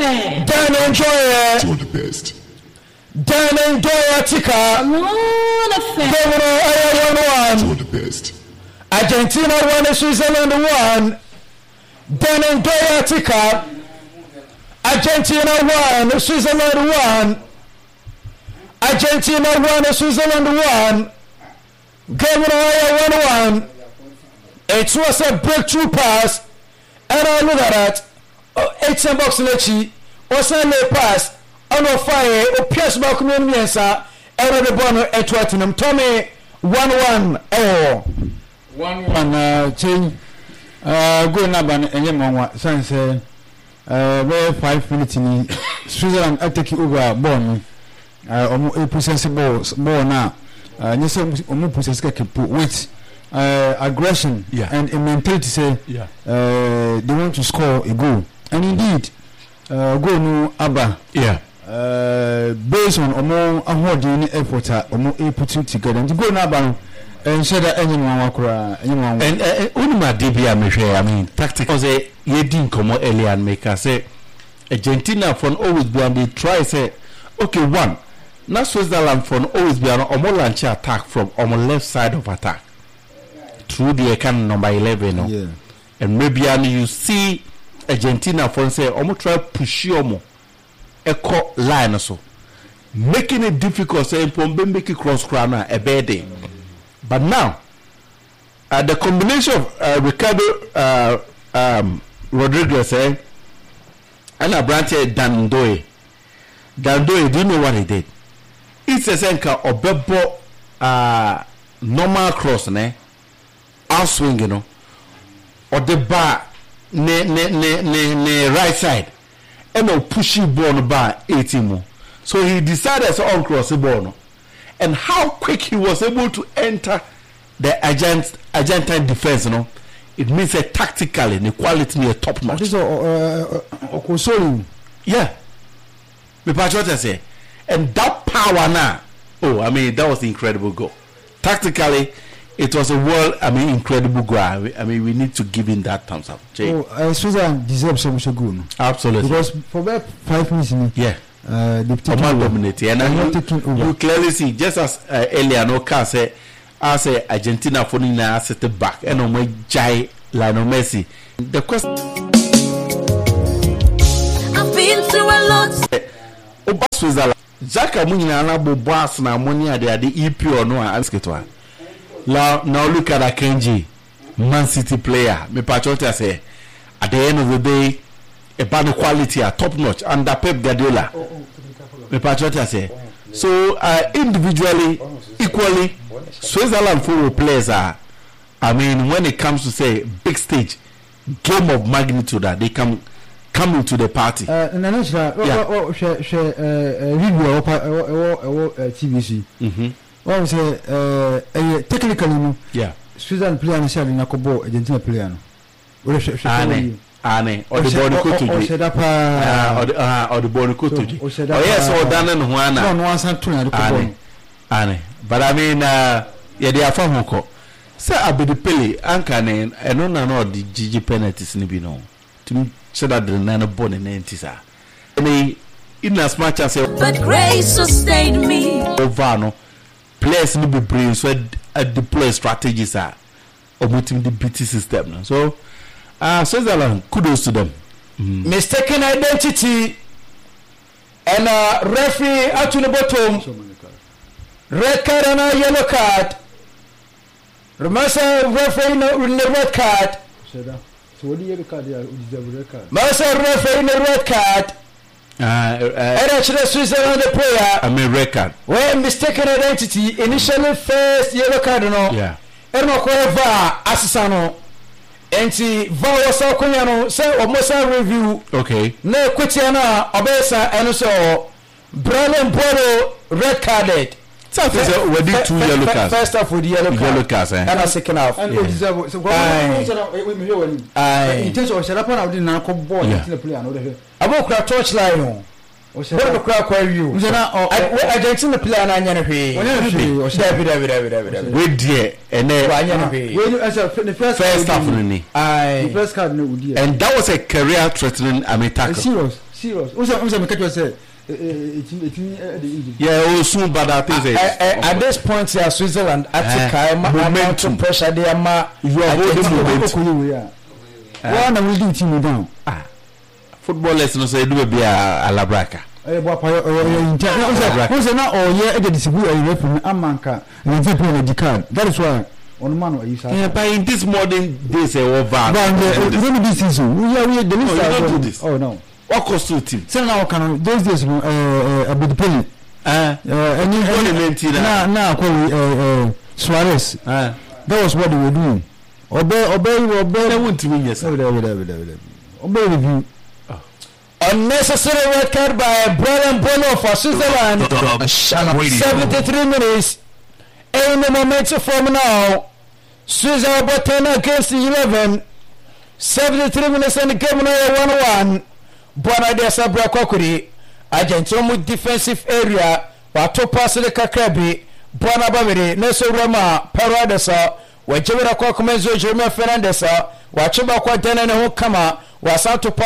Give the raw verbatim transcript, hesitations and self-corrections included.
Dan Enjoy. To the best. Dan Enjoy Tika. Governor Aya one one. To the best. Argentina one, Switzerland one. Dan Enjoy Tika. Argentina one, Switzerland one. Argentina one, Switzerland one. Governor Aya one one. It was a breakthrough pass. And I look at that. Oh, eight ten box lechi. O Sunday pass. On a fire. O Pierce back community answer. Error the bono at Tottenham. Tommy one one. Oh. One one. Uh, change. Uh, go number and you know since uh, uh, five minutes in Switzerland. I take over born. Uh, almost a process balls more now. Uh, you say almost process get with. Uh, aggression yeah. and a mentality say yeah. uh, they want to score a goal, and indeed uh, goal no abba yeah uh, based on omo ahoɔden effort a omo put together and goal no abba and said that anyone wakura anyone and unima debia mehwe I mean tactical say yedin komo earlier and make us say Argentina for always be and they try say okay one now Switzerland for always be an omo launch attack from omo left side of attack through the can number eleven no? Yeah. And maybe and you see Argentina for say almost try push you more echo line so making it difficult saying Pombe make it cross crana a bad day. But now uh, the combination of uh, Ricardo uh, um, Rodriguez eh, and a branch Dandoe Dandoe, do you know what he did? It's a senka or bebo uh normal cross ne outswing, you know, or the bar ne ne ne ne ne right side, and no pushing ball on the bar eighteen more. So he decided to uncross the ball, no? And how quick he was able to enter the Argent Argentine defense, you know, it means that tactically the quality near top notch. This is Okosolu. Yeah, me patriots say, and that power now. Oh, I mean that was the incredible goal. Tactically. It was a world, I mean, incredible goal. I mean, we need to give him that thumbs up. Jay. Oh, uh, Switzerland deserves so much a goal. Absolutely. Because for about five minutes, in yeah, uh, they've taken over. over. Dominating. And They're you, taking over. you clearly see, just as uh, earlier, no car say, I say Argentina for now set it back, and on my Jai Lionel Messi. The question. I've been through a lot. Oba Switzerland. Jaka Munina Anabo Boss na Monia de the E P or no ask it one. Now, now look at Akenji, Man City player. Me patriote say, at the end of the day, a bad quality, a top notch under Pep Guardiola. Me patriote say. So uh, individually, equally, Switzerland football players are. I mean, when it comes to say big stage, game of magnitude, that they can come into the party. Uh, no, no, sir. Yeah. Oh, oh, share, share, uh, review, uh, T V C. Mm-hmm. Well, say, uh, uh, technically, no. Yeah. Switzerland player and Shabby Nakobo, Argentina player. Well, she, she, Ane, Ane, or the body coat to or you. Uh, or the uh, or the body coat to you. Oh, yes, or Dan and Juana. No, no, one two and Ane, Ane. But I mean, uh, yeah, they are from Hoko. Sir, I be the Pele, Ankane, and no, no, the G G penalties, Nibino. To me, so that the Nana Bone and Antisa. I mean, in as much as but grace sustained me. Ovano. Players need to be brave, so uh, deploy strategies are omitting the B T system. So, uh, Switzerland, kudos to them. Mm. Mistaken identity and uh, referee out to the bottom. Red card and a yellow card. Remember, referee in the red card. So, what do you have a card? Red card. Master referee in the red card. Uh, uh, and actually, Switzerland the player. I mean, record. When mistaken identity, initially first yellow card, no. Yeah. And no va asano. And see, va was a kunyano, say, almost a review. Okay. No, Kutiana, Obesa, and so Brian Polo red carded. So, we did two yellow cards. First half with the yellow card. Yellow cards, eh? And a second half. And deserve so in terms of Sharapana, I didn't know ball in the player. About crack torch line. What crack where you? Argentina player na nyane hwe. David David David David. We dear and then the first first half ni. The first card no udi. And that was a career threatening I mean tackle. Serious, serious. Who say who say make you say yeah, oh, soon, but I think at this point, yeah, Switzerland at momentum pressure. They are you are holding momentum. One will do team down. Ah, football lessons say do be a labraka. Eh, boy, who's not all year? They disagree. I reckon Amanka and they play the card. That is why on man you say. Yeah, but in this modern days, eh, over. But you don't do this season. We are we the list. Don't do this. Oh no. What cost to team? So now can those days uh uh about the penny. Uh, and you only now now call uh Suarez. Uh, that was what they were doing. Obey obey obey. They won't win yes. Obey obey obey. Obey review. Unnecessary red card by Brian Bono for Switzerland. seventy-three minutes. In the momentum from now. Switzerland ten against eleven. seventy-three minutes in the game now one one. Bona de Sabra Kokuri, Argentina with defensive area, Wato pass the Kakabi, Bona Babiri, Neso Rama, Paradesa, Wajibera Kokumenzo, Jeremy Fernandesa, Wachiba Quadena and Hokama, Wasato